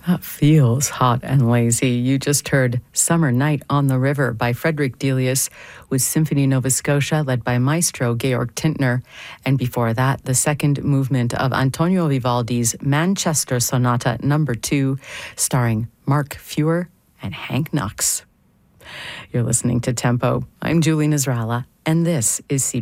That feels hot and lazy. You just heard Summer Night on the River by Frederick Delius with Symphony Nova Scotia led by Maestro Georg Tintner. And before that, the second movement of Antonio Vivaldi's Manchester Sonata No. 2, starring Mark Feuer and Hank Knox. You're listening to Tempo. I'm Julie Nasrallah, and this is CP.